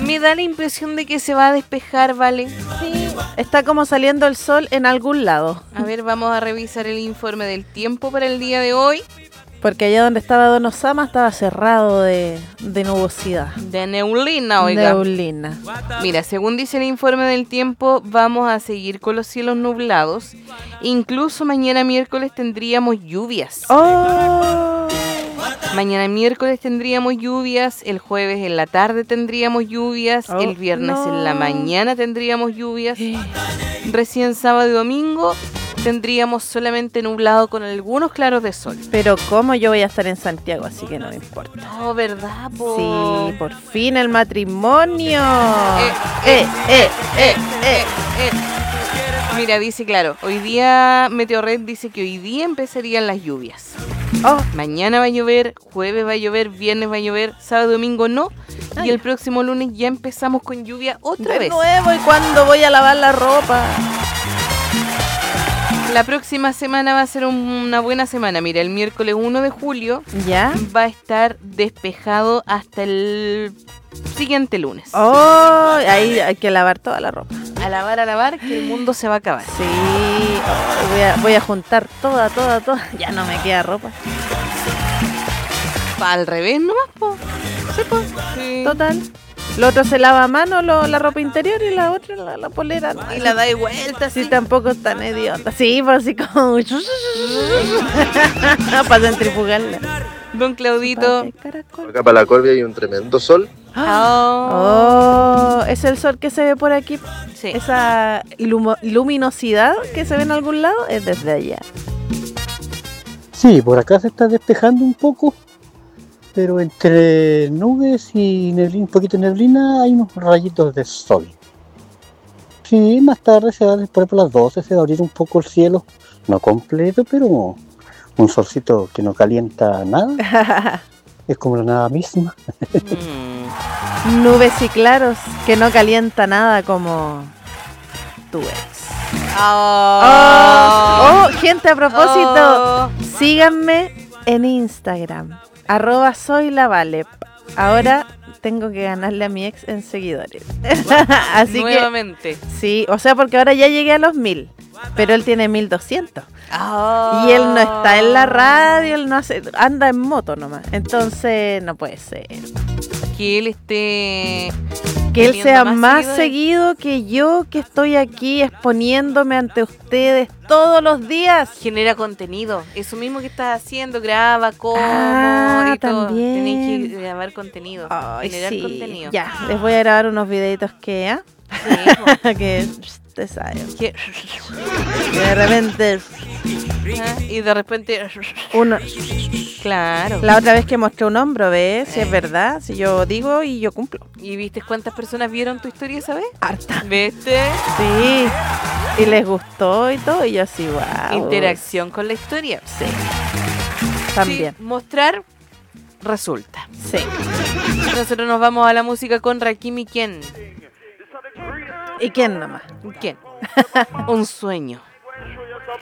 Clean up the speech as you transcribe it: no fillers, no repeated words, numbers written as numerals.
Me da la impresión de que se va a despejar, ¿vale? Sí, está como saliendo el sol en algún lado. A ver, vamos a revisar el informe del tiempo para el día de hoy. Porque allá donde estaba Don Osama estaba cerrado de nubosidad. De neblina, oiga. Neblina. Mira, según dice el informe del tiempo, vamos a seguir con los cielos nublados. Incluso mañana miércoles tendríamos lluvias. ¡Oh! Mañana miércoles tendríamos lluvias, el jueves en la tarde tendríamos lluvias, el viernes en la mañana tendríamos lluvias. Recién sábado y domingo tendríamos solamente nublado con algunos claros de sol. Pero como yo voy a estar en Santiago, así que no me importa. No, ¿verdad, po? Sí, por fin el matrimonio. Mira, dice claro, hoy día Meteorred dice que hoy día empezarían las lluvias. Oh. Mañana va a llover, jueves va a llover, viernes va a llover, sábado y domingo no. Y el próximo lunes ya empezamos con lluvia otra vez. De nuevo, ¿y cuándo voy a lavar la ropa? La próxima semana va a ser una buena semana. Mira, el miércoles 1 de julio ¿Ya? va a estar despejado hasta el siguiente lunes. Oh, ahí hay que lavar toda la ropa. A lavar, que el mundo se va a acabar. Sí, voy a juntar toda. Ya no me queda ropa. Al revés nomás, po. Sí, pues. Sí. Total. Lo otro se lava a mano, la ropa interior, y la otra la polera. ¿No? Y la da de vuelta, sí. Tampoco es tan idiota. Sí, pues así como... para centrifugarla. Don Claudito. Acá para la Corbia hay un tremendo sol. Oh, es el sol que se ve por aquí. Sí. Esa luminosidad que se ve en algún lado es desde allá. Sí, por acá se está despejando un poco, pero entre nubes y neblina, un poquito de neblina hay unos rayitos de sol. Sí, más tarde por las 12 se va a abrir un poco el cielo, no completo, pero un solcito que no calienta nada. Es como la nada misma. Nubes y claros que no calienta nada como tu ex. Gente, a propósito, síganme en Instagram, @soylavalep. Ahora tengo que ganarle a mi ex en seguidores. Así nuevamente. Que, sí, o sea, porque ahora ya llegué a los 1000, pero él tiene 1200. Y él no está en la radio, él no hace, anda en moto nomás. Entonces no puede ser. Que él esté... Que él sea más seguido que yo, que estoy aquí exponiéndome ante ustedes todos los días. Genera contenido. Eso mismo que estás haciendo, graba, como y todo. También. Tenés que grabar contenido. Generar contenido. Ya, les voy a grabar unos videitos que, sí, que te sabe. Que de repente... Y de repente... uno... Claro. La otra vez que mostré un hombro, ¿ves? Si es verdad, si yo digo y yo cumplo. ¿Y viste cuántas personas vieron tu historia esa vez? Harta. ¿Viste? Sí. Y les gustó y todo, y yo así, wow. Interacción con la historia. Sí. También. Sí, mostrar resulta. Sí. Nosotros nos vamos a la música con Rakim y ¿quién? ¿Y quién nomás? ¿Quién? Un sueño.